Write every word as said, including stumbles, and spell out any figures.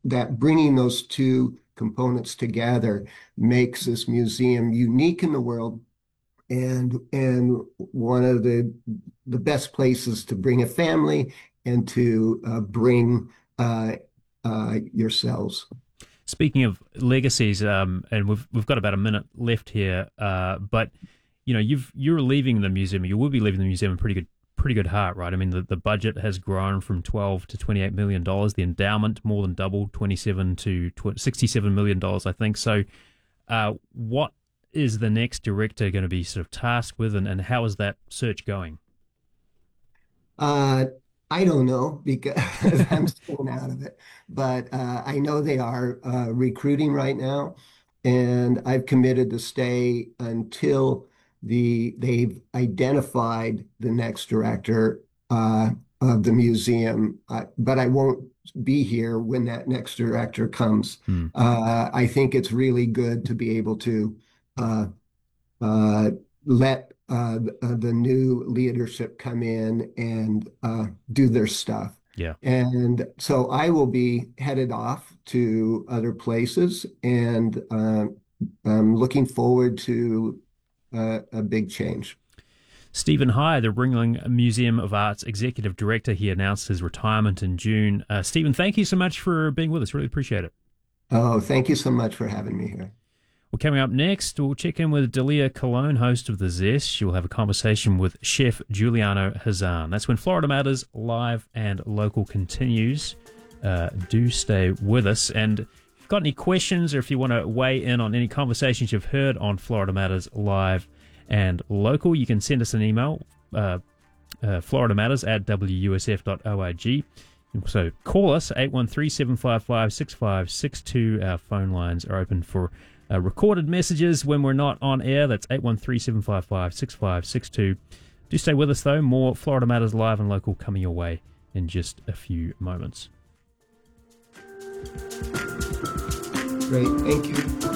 that bringing those two components together makes this museum unique in the world and and one of the the best places to bring a family and to uh, bring uh, uh, yourselves. Speaking of legacies, um, and we've we've got about a minute left here, uh, but you know you've you're leaving the museum. You will be leaving the museum in pretty good pretty good heart, right? I mean, the, the budget has grown from twelve to twenty eight million dollars. The endowment more than doubled, twenty seven to sixty seven million dollars, I think. So, uh, what is the next director going to be sort of tasked with, and, and how is that search going? Uh, I don't know because I'm staying out of it, but uh, I know they are uh, recruiting right now, and I've committed to stay until the they've identified the next director uh, of the museum. Uh, but I won't be here when that next director comes. Hmm. Uh, I think it's really good to be able to uh, uh, let uh, the, uh, the new leadership come in and uh, do their stuff. Yeah. And so I will be headed off to other places, and uh, I'm looking forward to uh, a big change. Stephen High, the Ringling Museum of Art's executive director, he announced his retirement in June. Uh, Stephen, thank you so much for being with us. Really appreciate it. Oh, thank you so much for having me here. Well, coming up next, we'll check in with Dalia Colon, host of The Zest. She'll have a conversation with Chef Giuliano Hazan. That's when Florida Matters Live and Local continues. Uh, do stay with us. And if you've got any questions or if you want to weigh in on any conversations you've heard on Florida Matters Live and Local, you can send us an email, uh, uh, Florida Matters at w u s f dot org. So call us, eight one three, seven five five, six five six two. Our phone lines are open for Uh, recorded messages when we're not on air. That's eight one three, seven five five, six five six two. Do stay with us, though. More Florida Matters Live and Local coming your way in just a few moments. Great. Thank you.